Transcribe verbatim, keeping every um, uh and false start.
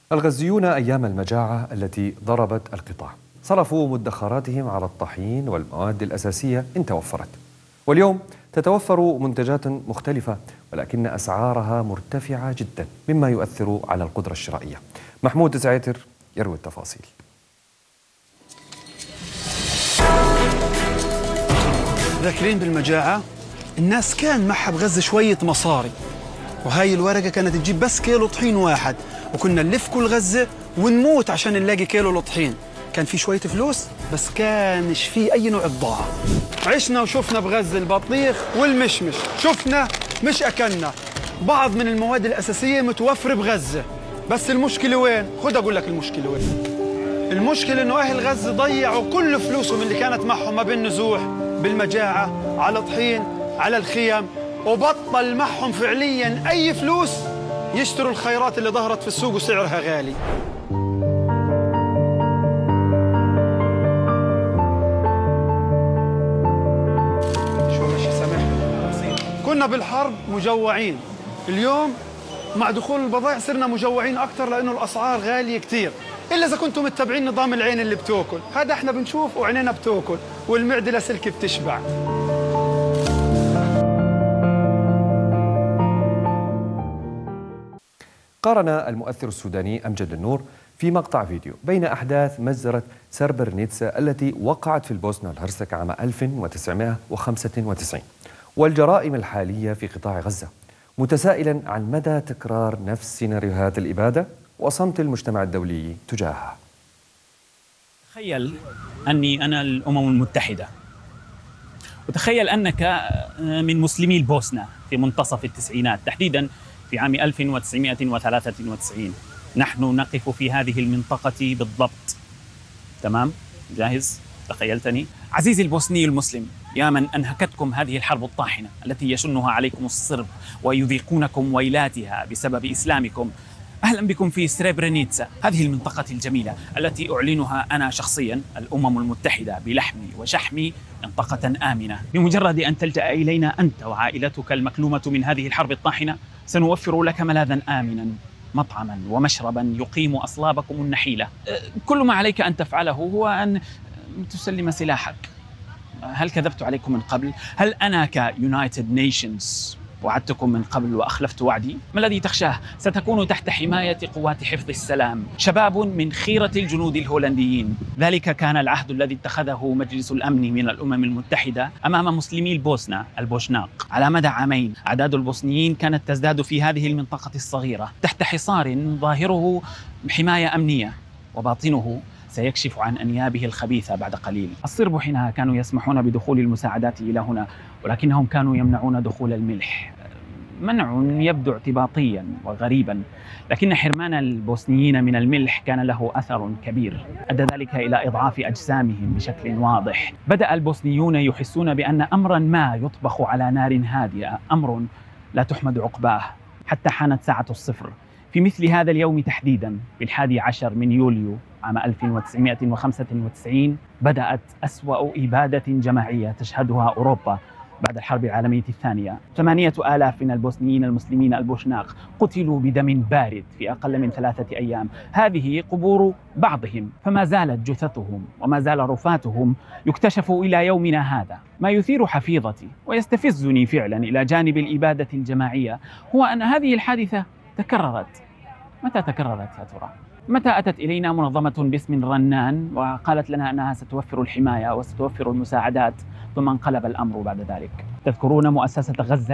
الغزيون أيام المجاعة التي ضربت القطاع صرفوا مدخراتهم على الطحين والمواد الأساسية إن توفرت، واليوم تتوفر منتجات مختلفة ولكن أسعارها مرتفعة جدا مما يؤثر على القدرة الشرائية. محمود زعيتر يروي التفاصيل. ذاكرين بالمجاعة الناس كان معها بغزة شوية مصاري، وهاي الورقة كانت تجيب بس كيلو طحين واحد، وكنا نلف كل غزة ونموت عشان نلاقي كيلو الطحين. كان في شوية فلوس بس كانش في أي نوع بضاعة. عشنا وشفنا بغزة البطيخ والمشمش، شفنا مش أكلنا. بعض من المواد الأساسية متوفرة بغزة، بس المشكلة وين؟ خد أقول لك المشكلة وين. المشكلة إنه أهل غزة ضيعوا كل فلوسهم اللي كانت معهم ما بين نزوح بالمجاعة على طحين على الخيم، وبطل معهم فعليا أي فلوس يشتروا الخيرات اللي ظهرت في السوق وسعرها غالي. شو ماشي سامح؟ كنا بالحرب مجوعين، اليوم مع دخول البضائع صرنا مجوعين أكثر لأنه الأسعار غالية كثير. إلا إذا كنتم متبعين نظام العين اللي بتاكل، هذا احنا بنشوف وعينينا بتاكل والمعدة لسلك بتشبع. قارن المؤثر السوداني أمجد النور في مقطع فيديو بين أحداث مجزرة سربرنيتسا التي وقعت في البوسنة والهرسك عام ألف وتسعمائة وخمسة وتسعين والجرائم الحالية في قطاع غزة، متسائلا عن مدى تكرار نفس سيناريوهات الإبادة وصمت المجتمع الدولي تجاهها. تخيل أني أنا الأمم المتحدة، وتخيل أنك من مسلمي البوسنة في منتصف التسعينات، تحديداً في عام ألف وتسعمائة وثلاثة وتسعين. نحن نقف في هذه المنطقة بالضبط. تمام؟ جاهز؟ تخيلتني؟ عزيزي البوسني المسلم، يا من أنهكتكم هذه الحرب الطاحنة التي يشنها عليكم الصرب ويذيقونكم ويلاتها بسبب إسلامكم، أهلا بكم في سريبرينيتسا، هذه المنطقة الجميلة التي أعلنها أنا شخصيا الأمم المتحدة بلحمي وشحمي منطقة آمنة. بمجرد أن تلجأ إلينا أنت وعائلتك المكلومة من هذه الحرب الطاحنة سنوفر لك ملاذا آمنا، مطعما ومشربا يقيم أصلابكم النحيلة. كل ما عليك أن تفعله هو أن تسلم سلاحك. هل كذبت عليكم من قبل؟ هل أنا كيونايتد نيشنز وعدتكم من قبل وأخلفت وعدي؟ ما الذي تخشاه؟ ستكون تحت حماية قوات حفظ السلام، شباب من خيرة الجنود الهولنديين. ذلك كان العهد الذي اتخذه مجلس الأمن من الأمم المتحدة أمام مسلمي البوسنة البوشناق. على مدى عامين أعداد البوسنيين كانت تزداد في هذه المنطقة الصغيرة تحت حصار ظاهره حماية أمنية وباطنه سيكشف عن أنيابه الخبيثة بعد قليل. الصرب حينها كانوا يسمحون بدخول المساعدات إلى هنا، ولكنهم كانوا يمنعون دخول الملح. منع يبدو اعتباطيا وغريبا، لكن حرمان البوسنيين من الملح كان له أثر كبير، أدى ذلك إلى إضعاف أجسامهم بشكل واضح. بدأ البوسنيون يحسون بأن أمرا ما يطبخ على نار هادئة أمر لا تحمد عقباه، حتى حانت ساعة الصفر. في مثل هذا اليوم تحديدا بالحادي عشر من يوليو عام ألف وتسعمائة وخمسة وتسعين بدأت أسوأ إبادة جماعية تشهدها أوروبا بعد الحرب العالمية الثانية. ثمانية آلاف من البوسنيين المسلمين البوشناق قتلوا بدم بارد في أقل من ثلاثة أيام. هذه قبور بعضهم، فما زالت جثثهم وما زال رفاتهم يكتشف إلى يومنا هذا. ما يثير حفيظتي ويستفزني فعلا إلى جانب الإبادة الجماعية هو أن هذه الحادثة تكررت. متى تكررت يا ترى؟ متى أتت إلينا منظمة باسم رنان وقالت لنا أنها ستوفر الحماية وستوفر المساعدات، ثم انقلب الأمر بعد ذلك؟ تذكرون مؤسسة غزة